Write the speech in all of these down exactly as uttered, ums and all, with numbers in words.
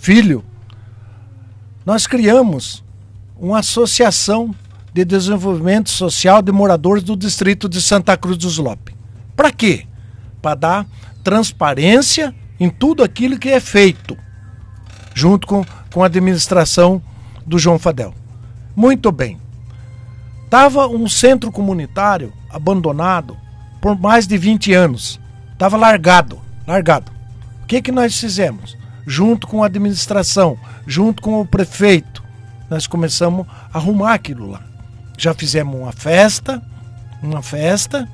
filho, nós criamos uma associação de desenvolvimento social de moradores do distrito de Santa Cruz dos Lopes. Para quê? Para dar transparência em tudo aquilo que é feito, junto com, com a administração do João Fadel. Muito bem. Estava um centro comunitário abandonado por mais de vinte anos. Estava largado, largado. O que que nós fizemos? Junto com a administração, junto com o prefeito, nós começamos a arrumar aquilo lá. Já fizemos uma festa, uma festa,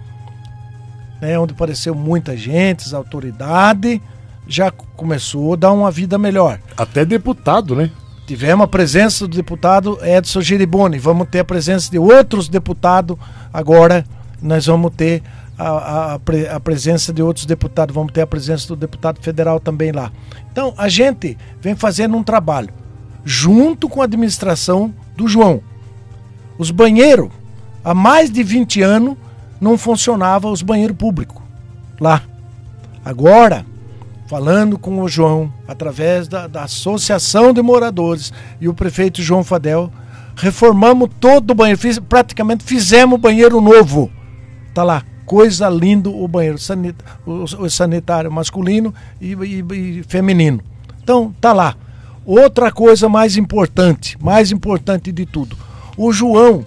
né, onde apareceu muita gente, autoridade, já começou a dar uma vida melhor. Até deputado, né? Tivemos a presença do deputado Edson Giriboni, vamos ter a presença de outros deputados, agora nós vamos ter a, a, a, a presença de outros deputados, vamos ter a presença do deputado federal também lá. Então, a gente vem fazendo um trabalho, junto com a administração do João. Os banheiros, há mais de vinte anos, não funcionavam os banheiros públicos lá. Agora, falando com o João, através da, da Associação de Moradores e o prefeito João Fadel, reformamos todo o banheiro, fiz, praticamente fizemos o banheiro novo. Tá lá, coisa linda o banheiro, sanit, o, o sanitário masculino e, e, e feminino. Então, tá lá. Outra coisa mais importante, mais importante de tudo, o João,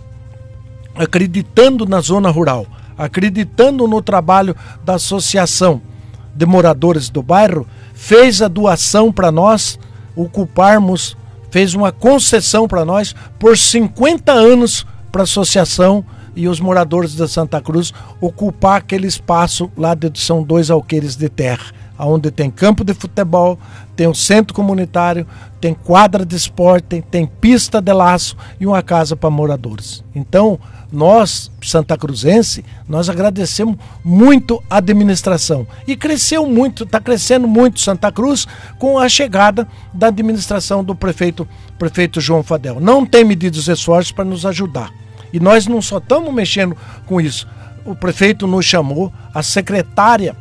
acreditando na zona rural, acreditando no trabalho da Associação de Moradores do Bairro, fez a doação para nós ocuparmos, fez uma concessão para nós por cinquenta anos para a associação e os moradores da Santa Cruz ocupar aquele espaço lá de são dois alqueires de terra, onde tem campo de futebol, tem um centro comunitário, tem quadra de esporte, tem, tem pista de laço e uma casa para moradores. Então, nós, Santa Cruzense, nós agradecemos muito a administração. E cresceu muito, está crescendo muito Santa Cruz com a chegada da administração do prefeito, prefeito João Fadel. Não tem medido os esforços para nos ajudar. E nós não só estamos mexendo com isso. O prefeito nos chamou, a secretária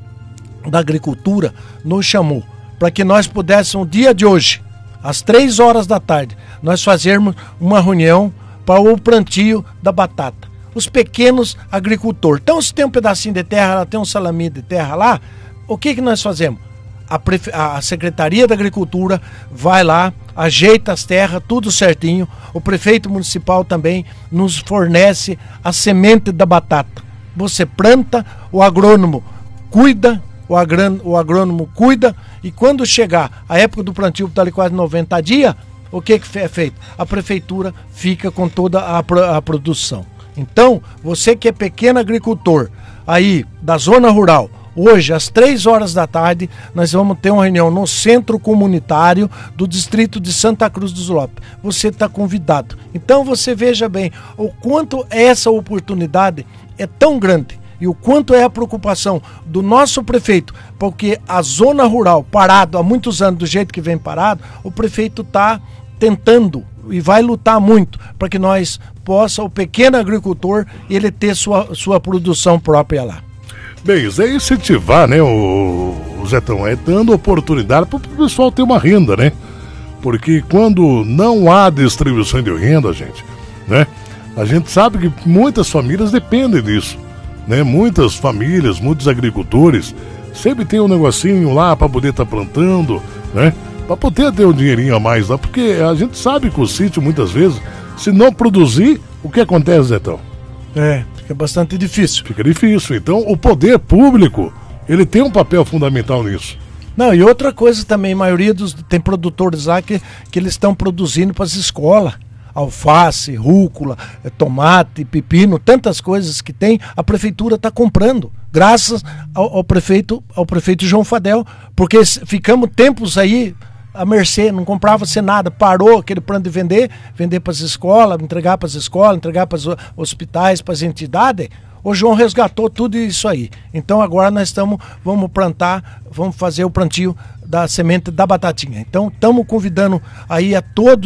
da Agricultura nos chamou para que nós pudéssemos, no dia de hoje, às três horas da tarde, nós fazermos uma reunião para o plantio da batata. Os pequenos agricultores. Então, se tem um pedacinho de terra, tem um salaminho de terra lá, o que que nós fazemos? A, prefe... a Secretaria da Agricultura vai lá, ajeita as terras, tudo certinho. O prefeito municipal também nos fornece a semente da batata. Você planta, o agrônomo cuida, o, agrân... o agrônomo cuida, e quando chegar a época do plantio, que está ali quase noventa dias, o que que é feito? A prefeitura fica com toda a, a produção. Então, você que é pequeno agricultor, aí da zona rural, hoje às três horas da tarde, nós vamos ter uma reunião no centro comunitário do distrito de Santa Cruz dos Lopes. Você está convidado. Então, você veja bem o quanto essa oportunidade é tão grande e o quanto é a preocupação do nosso prefeito, porque a zona rural parado há muitos anos do jeito que vem parado, o prefeito está tentando e vai lutar muito para que nós possa, o pequeno agricultor, ele ter sua, sua produção própria lá. Bem, isso é incentivar, né, o, o Zetão, é dando oportunidade para o pessoal ter uma renda, né? Porque quando não há distribuição de renda, gente, né, a gente sabe que muitas famílias dependem disso, né? Muitas famílias, muitos agricultores sempre tem um negocinho lá para poder estar tá plantando, né? Para poder ter um dinheirinho a mais lá, porque a gente sabe que o sítio, muitas vezes, se não produzir, o que acontece, Zetão? É, fica bastante difícil. Fica difícil. Então, o poder público, ele tem um papel fundamental nisso. Não, e outra coisa também, a maioria dos... tem produtores lá que, que eles estão produzindo para as escolas. Alface, rúcula, tomate, pepino, tantas coisas que tem, a prefeitura está comprando, graças ao, ao, prefeito, ao prefeito João Fadel, porque ficamos tempos aí à mercê, não comprava-se nada, parou aquele plano de vender, vender para as escolas, entregar para as escolas, entregar para os hospitais, para as entidades. O João resgatou tudo isso aí. Então agora nós estamos, vamos plantar, vamos fazer o plantio da semente da batatinha. Então estamos convidando aí a todos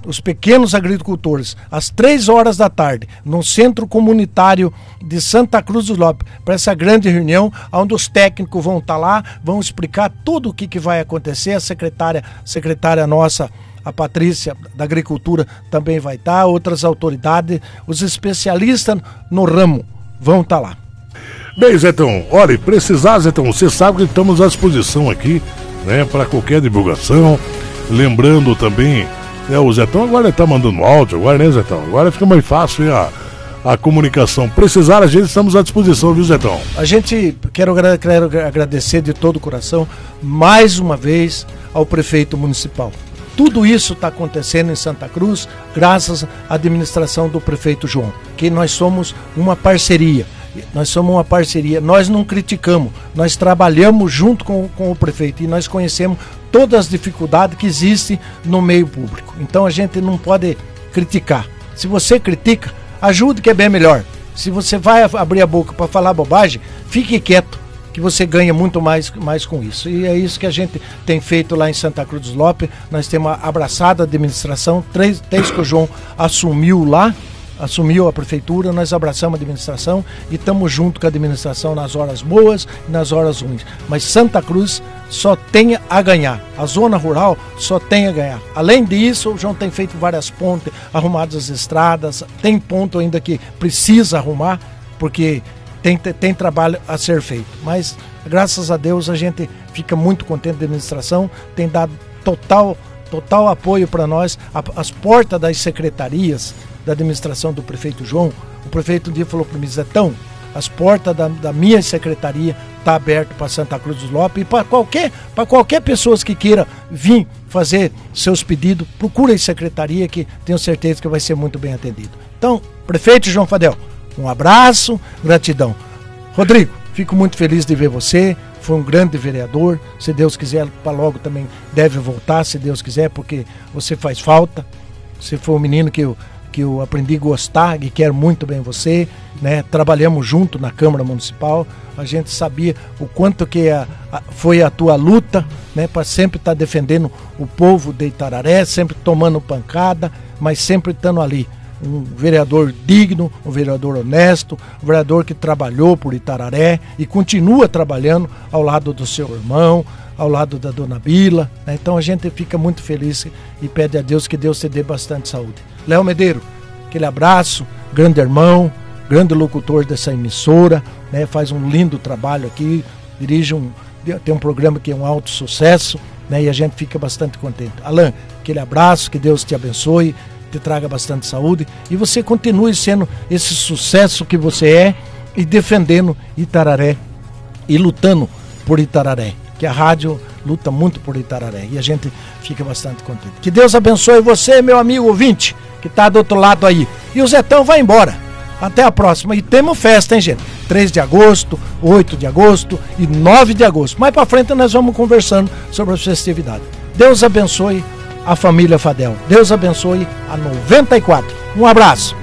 os pequenos agricultores, às três horas da tarde, no Centro Comunitário de Santa Cruz do Lopes, para essa grande reunião, onde os técnicos vão estar lá, vão explicar tudo o que, que vai acontecer. A secretária, secretária nossa, a Patrícia da Agricultura, também vai estar, outras autoridades, os especialistas no ramo vão estar lá. Bem, Zetão, olha, precisar, Zetão, você sabe que estamos à disposição aqui, né, para qualquer divulgação. Lembrando também, né, o Zetão agora está mandando áudio, agora, né, Zetão? Agora fica mais fácil, hein, a, a comunicação. Precisar, a gente estamos à disposição, viu, Zetão? A gente, quero, quero agradecer de todo o coração, mais uma vez, ao prefeito municipal. Tudo isso está acontecendo em Santa Cruz, graças à administração do prefeito João, que nós somos uma parceria. Nós somos uma parceria, nós não criticamos, nós trabalhamos junto com, com o prefeito e nós conhecemos todas as dificuldades que existem no meio público. Então a gente não pode criticar. Se você critica, ajude, que é bem melhor. Se você vai abrir a boca para falar bobagem, fique quieto, que você ganha muito mais, mais com isso. E é isso que a gente tem feito lá em Santa Cruz dos Lopes. Nós temos abraçado a administração, três, desde que o João assumiu lá, assumiu a prefeitura, nós abraçamos a administração e estamos junto com a administração nas horas boas e nas horas ruins. Mas Santa Cruz só tem a ganhar, a zona rural só tem a ganhar. Além disso, o João tem feito várias pontes, arrumado as estradas, tem ponto ainda que precisa arrumar, porque tem, tem trabalho a ser feito. Mas, graças a Deus, a gente fica muito contente da administração, tem dado total, total apoio para nós, as portas das secretarias, da administração do prefeito João. O prefeito um dia falou para mim, Zetão, as portas da, da minha secretaria estão abertas para Santa Cruz dos Lopes e para qualquer, para qualquer pessoa que queira vir fazer seus pedidos, procura a secretaria, que tenho certeza que vai ser muito bem atendido. Então, prefeito João Fadel, um abraço, gratidão. Rodrigo, fico muito feliz de ver você, foi um grande vereador, se Deus quiser, para logo também deve voltar, se Deus quiser, porque você faz falta, você foi um menino que eu que eu aprendi a gostar e quero muito bem você, né? Trabalhamos junto na Câmara Municipal, a gente sabia o quanto que a, a, foi a tua luta, né? Para sempre estar tá defendendo o povo de Itararé, sempre tomando pancada, mas sempre estando ali. Um vereador digno, um vereador honesto, um vereador que trabalhou por Itararé e continua trabalhando ao lado do seu irmão, ao lado da dona Bila, né? Então a gente fica muito feliz e pede a Deus que Deus te dê bastante saúde. Léo Medeiro, aquele abraço, grande irmão, grande locutor dessa emissora, né? Faz um lindo trabalho aqui, dirige um, tem um programa que é um alto sucesso, né? E a gente fica bastante contente. Alain, aquele abraço, que Deus te abençoe, te traga bastante saúde e você continue sendo esse sucesso que você é e defendendo Itararé e lutando por Itararé, que a rádio luta muito por Itararé e a gente fica bastante contente. Que Deus abençoe você, meu amigo ouvinte, que está do outro lado aí. E o Zetão vai embora. Até a próxima. E temos festa, hein, gente? três de agosto, oito de agosto e nove de agosto. Mais para frente nós vamos conversando sobre as festividades. Deus abençoe a família Fadel. Deus abençoe a noventa e quatro. Um abraço.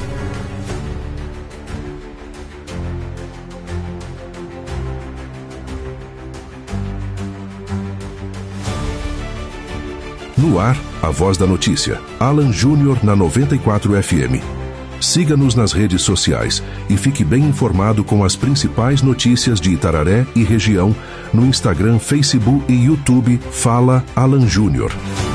No ar, a voz da notícia. Alan Júnior na noventa e quatro F M. Siga-nos nas redes sociais e fique bem informado com as principais notícias de Itararé e região no Instagram, Facebook e YouTube Fala Alan Júnior.